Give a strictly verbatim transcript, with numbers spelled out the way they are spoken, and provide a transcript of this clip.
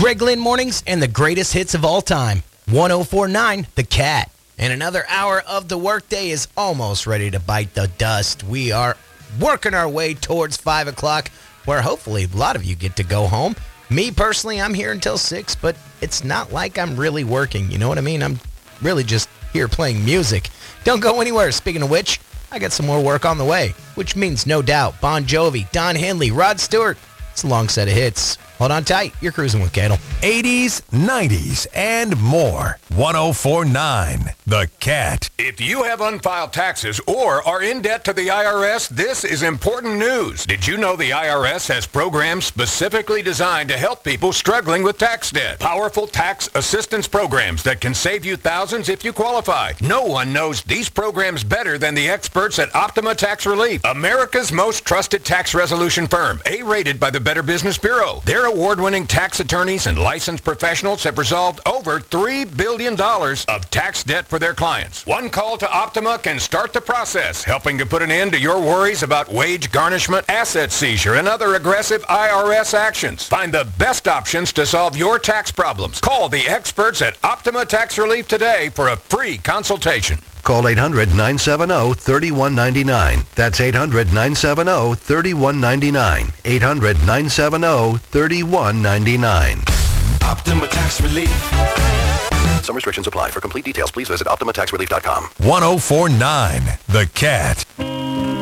Greg Lynn Mornings and the greatest hits of all time. one oh four point nine The Cat. And another hour of the workday is almost ready to bite the dust. We are working our way towards five o'clock, where hopefully a lot of you get to go home. Me, personally, I'm here until six, but it's not like I'm really working. You know what I mean? I'm really just here playing music. Don't go anywhere. Speaking of which, I got some more work on the way, which means no doubt Bon Jovi, Don Henley, Rod Stewart. It's a long set of hits. Hold on tight. You're cruising with Cadle. eighties, nineties, and more. one oh four point nine The Cat. If you have unfiled taxes or are in debt to the I R S, this is important news. Did you know the I R S has programs specifically designed to help people struggling with tax debt? Powerful tax assistance programs that can save you thousands if you qualify. No one knows these programs better than the experts at Optima Tax Relief, America's most trusted tax resolution firm, A-rated by the Better Business Bureau. Their award-winning tax attorneys and licensed professionals have resolved over three billion dollars of tax debt for their clients. One call to Optima can start the process, helping to put an end to your worries about wage garnishment, asset seizure, and other aggressive I R S actions. Find the best options to solve your tax problems. Call the experts at Optima Tax Relief today for a free consultation. Call eight hundred, nine seven zero, three one nine nine. That's eight hundred, nine seven zero, three one nine nine. eight hundred, nine seven zero, three one nine nine. Optima Tax Relief. Some restrictions apply. For complete details, please visit optima tax relief dot com. one oh four point nine The Cat.